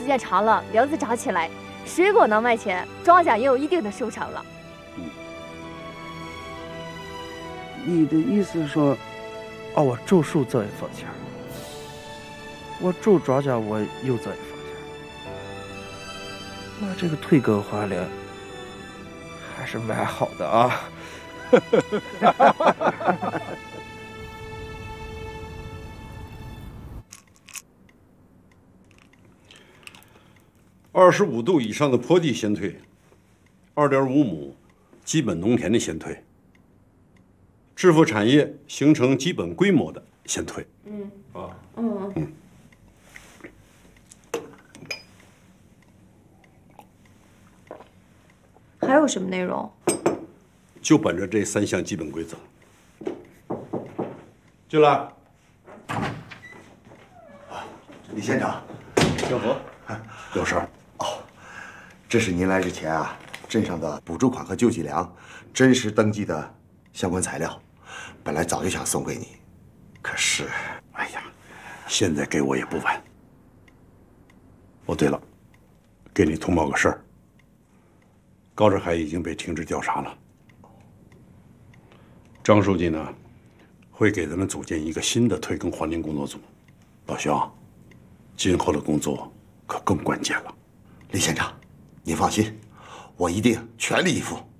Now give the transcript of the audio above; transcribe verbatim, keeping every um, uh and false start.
间长了，梁子长起来，水果能卖钱，庄稼也有一定的收成了。 嗯，你的意思是说，哦，我种树挣一分钱，我种庄稼我又挣一分钱，那这个退耕还林还是蛮好的啊。 二十五度以上的坡地先退，二点五亩基本农田的先退，致富产业形成基本规模的先退。 嗯啊， 嗯嗯。 还有什么内容？ 就本着这三项基本规则。进来。 李县长， 小何，有事儿。 哦，这是您来之前啊，镇上的补助款和救济粮真实登记的相关材料，本来早就想送给你，可是， 哎呀，现在给我也不晚。哦，对了，给你通报个事儿，高志海已经被停职调查了。张书记呢，会给咱们组建一个新的退耕还林工作组。老乡，今后的工作可更关键了。 李县长，您放心，我一定全力以赴。